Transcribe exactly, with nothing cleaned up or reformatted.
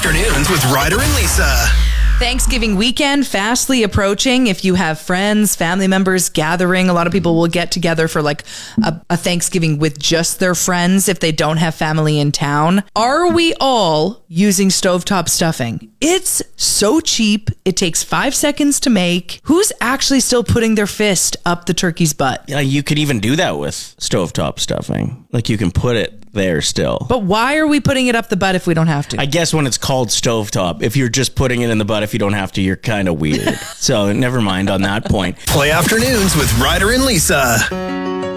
Afternoons with Ryder and Lisa. Thanksgiving weekend fastly approaching. If you have friends, family members gathering, a lot of people will get together for like a, a Thanksgiving with just their friends if they don't have family in town. Are we all using stovetop stuffing? It's so cheap. It takes five seconds to make. Who's actually still putting their fist up the turkey's butt? Yeah, you could even do that with stovetop stuffing. Like you can put it there still. But why are we putting it up the butt if we don't have to? I guess when it's called stovetop, if you're just putting it in the butt if you don't have to, you're kind of weird. So never mind on that point. Play Afternoons with Ryder and Lisa.